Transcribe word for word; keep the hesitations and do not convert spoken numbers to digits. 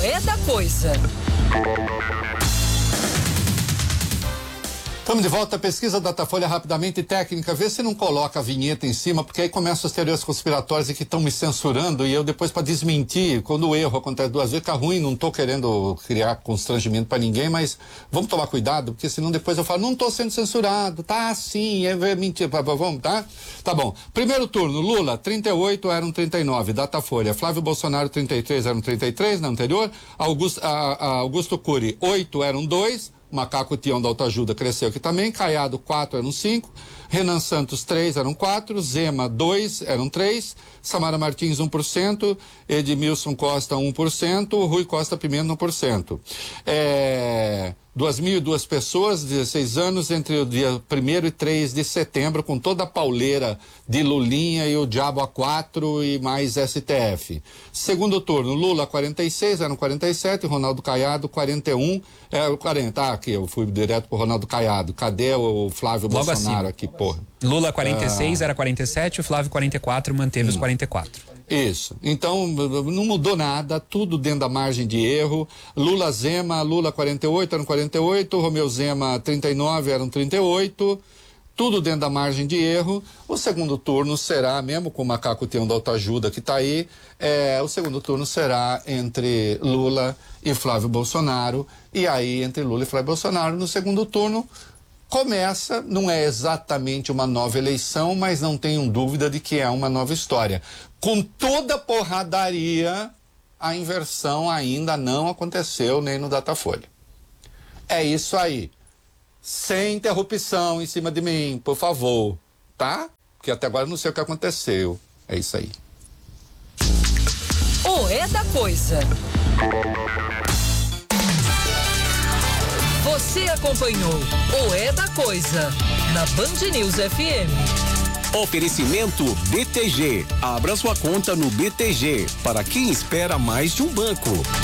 É da Coisa. Estamos de volta à pesquisa Datafolha rapidamente técnica. Vê se não coloca a vinheta em cima, porque aí começam as teorias conspiratórias e que estão me censurando e eu depois para desmentir, quando o erro acontece duas vezes, fica ruim, não estou querendo criar constrangimento para ninguém, mas vamos tomar cuidado, porque senão depois eu falo, não estou sendo censurado, tá sim, é, é mentira, vamos, tá? Tá bom. Primeiro turno, Lula, trinta e oito, eram trinta e nove, Datafolha. Flávio Bolsonaro, trinta e três, eram trinta e três na anterior. Augusto, a, a Augusto Cury, oito, eram dois. Macaco Tião da Autoajuda cresceu aqui também. Caiado, quatro, eram cinco. Renan Santos, três, eram quatro. Zema, dois, eram três. Samara Martins, um por cento. Edmilson Costa, um por cento. Rui Costa Pimenta, um por cento. É... Duas mil e duas pessoas, dezesseis anos, entre o dia primeiro e três de setembro, com toda a pauleira de Lulinha e o Diabo A quatro e mais S T F. Segundo turno, Lula quarenta e seis, eram quarenta e sete, Ronaldo Caiado quarenta e um, é, quarenta, ah, aqui, eu fui direto pro Ronaldo Caiado. Cadê o Flávio Logo Bolsonaro acima. aqui, porra? Lula quarenta e seis, ah. era quarenta e sete, o Flávio quarenta e quatro, manteve hum. os quarenta e quatro. Isso. Então, não mudou nada, tudo dentro da margem de erro. Lula Zema, Lula quarenta e oito, eram quarenta e oito, Romeu Zema trinta e nove, eram trinta e oito, tudo dentro da margem de erro. O segundo turno será, mesmo com o Macaco Tião da Autoajuda que está aí, é, o segundo turno será entre Lula e Flávio Bolsonaro, e aí entre Lula e Flávio Bolsonaro no segundo turno começa, não é exatamente uma nova eleição, mas não tenham dúvida de que é uma nova história. Com toda a porradaria, a inversão ainda não aconteceu nem no Datafolha. É isso aí. Sem interrupção em cima de mim, por favor, tá? Porque até agora eu não sei o que aconteceu. É isso aí. O É da Coisa. Você acompanhou o É da Coisa na Band News F M. Oferecimento B T G. Abra sua conta no B T G para quem espera mais de um banco.